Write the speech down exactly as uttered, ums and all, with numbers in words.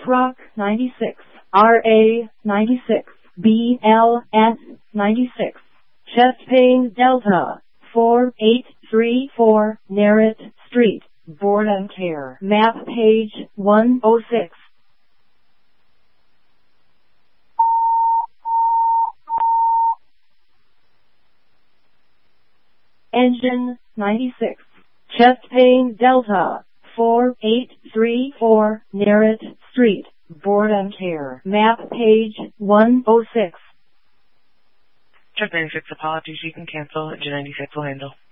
Rock ninety-six, R A ninety-six, B L S ninety-six, Chest Pain Delta, four eight three four, Narrett Street, Board and Care, map page one oh six. Engine ninety-six, Chest Pain Delta, four eight three four, Narrett Street, Board and Care, map page one oh six. Check ninety-six, apologies, you can cancel. Engine ninety-six will handle.